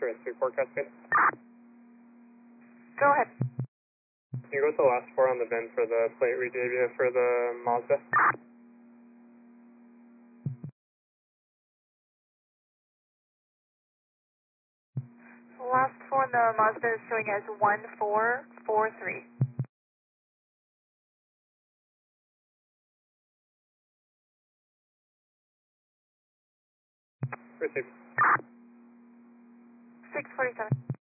Sirius 3 forecast good. Go ahead. Can you go to the last 4 on the VIN for the plate we gave you for the Mazda? The last 4 in the Mazda is showing as 1443. Received. 647.